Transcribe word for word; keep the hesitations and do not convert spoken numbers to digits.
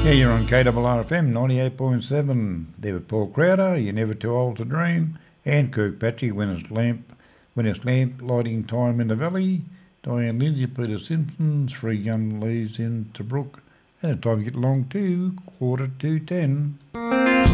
Yeah, you're on K R R F M ninety-eight point seven. There with Paul Crowder, You're Never Too Old to Dream, and Kirkpatrick, When It's Lamp, When It's Lamp Lighting Time in the Valley, Diane Lindsay, Peter Simpson, Three Young Lees in Tobruk, and it's time to get along to quarter to ten.